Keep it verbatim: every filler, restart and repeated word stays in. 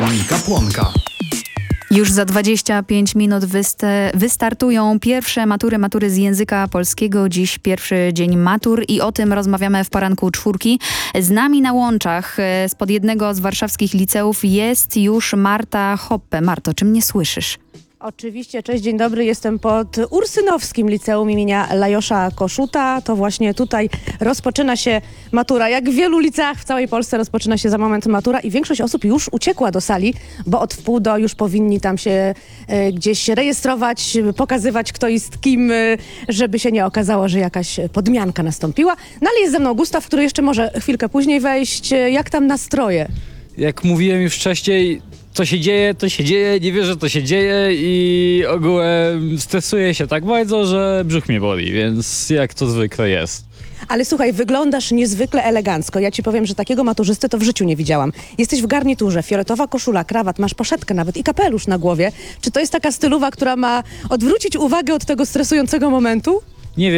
Monika Płonka. Już za dwadzieścia pięć minut wyst- wystartują pierwsze matury, matury z języka polskiego. Dziś pierwszy dzień matur i o tym rozmawiamy w poranku czwórki. Z nami na łączach e, spod jednego z warszawskich liceów jest już Marta Hoppe. Marto, czy mnie słyszysz? Oczywiście, cześć, dzień dobry. Jestem pod Ursynowskim Liceum imienia Lajosza Kossuta. To właśnie tutaj rozpoczyna się matura. Jak w wielu liceach w całej Polsce rozpoczyna się za moment matura i większość osób już uciekła do sali, bo od wpół do już powinni tam się e, gdzieś rejestrować, pokazywać kto jest kim, e, żeby się nie okazało, że jakaś podmianka nastąpiła. No ale jest ze mną Gustaw, który jeszcze może chwilkę później wejść. E, Jak tam nastroje? Jak mówiłem już wcześniej, co się dzieje, to się dzieje, nie wierzę, to się dzieje i ogółem stresuję się tak bardzo, że brzuch mnie boli, więc jak to zwykle jest. Ale słuchaj, wyglądasz niezwykle elegancko. Ja ci powiem, że takiego maturzysty to w życiu nie widziałam. Jesteś w garniturze, fioletowa koszula, krawat, masz poszetkę nawet i kapelusz na głowie. Czy to jest taka stylowa, która ma odwrócić uwagę od tego stresującego momentu?